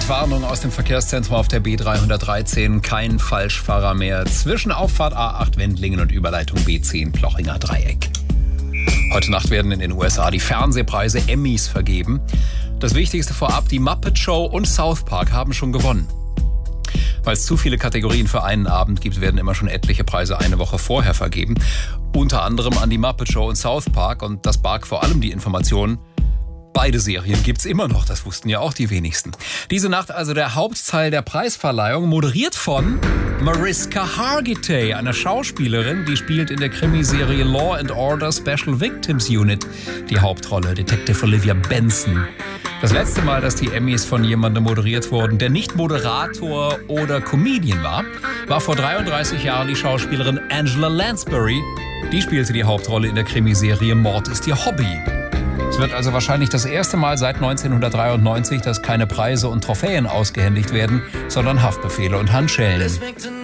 Warnung aus dem Verkehrszentrum auf der B313. Kein Falschfahrer mehr zwischen Auffahrt A8 Wendlingen und Überleitung B10 Plochinger Dreieck. Heute Nacht werden in den USA die Fernsehpreise Emmys vergeben. Das Wichtigste vorab, die Muppet Show und South Park haben schon gewonnen. Weil es zu viele Kategorien für einen Abend gibt, werden immer schon etliche Preise eine Woche vorher vergeben. Unter anderem an die Muppet Show und South Park, und das barg vor allem die Information: beide Serien gibt's immer noch, das wussten ja auch die wenigsten. Diese Nacht also der Hauptteil der Preisverleihung, moderiert von Mariska Hargitay, einer Schauspielerin, die spielt in der Krimiserie Law & Order Special Victims Unit die Hauptrolle, Detective Olivia Benson. Das letzte Mal, dass die Emmys von jemandem moderiert wurden, der nicht Moderator oder Comedian war vor 33 Jahren die Schauspielerin Angela Lansbury. Die spielte die Hauptrolle in der Krimiserie Mord ist ihr Hobby. Es wird also wahrscheinlich das erste Mal seit 1993, dass keine Preise und Trophäen ausgehändigt werden, sondern Haftbefehle und Handschellen.